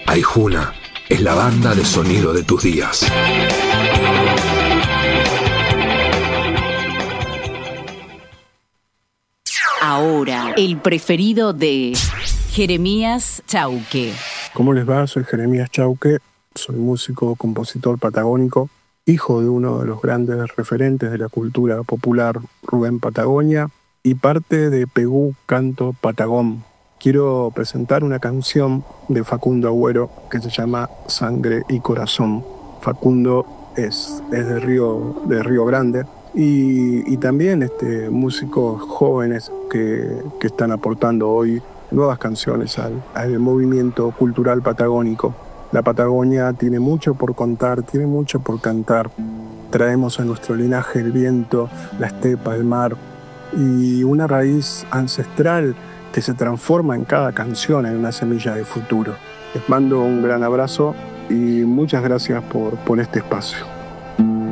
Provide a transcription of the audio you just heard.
Aijuna es la banda de sonido de tus días. Ahora, el preferido de Jeremías Chauque. ¿Cómo les va? Soy Jeremías Chauque, soy músico, compositor patagónico, hijo de uno de los grandes referentes de la cultura popular, Rubén Patagonia, y parte de Pegú Canto Patagón. Quiero presentar una canción de Facundo Agüero que se llama Sangre y Corazón. Facundo es de Río Grande y también músicos jóvenes que están aportando hoy nuevas canciones al movimiento cultural patagónico. La Patagonia tiene mucho por contar, tiene mucho por cantar. Traemos a nuestro linaje el viento, la estepa, el mar y una raíz ancestral que se transforma en cada canción en una semilla de futuro. Les mando un gran abrazo y muchas gracias por este espacio.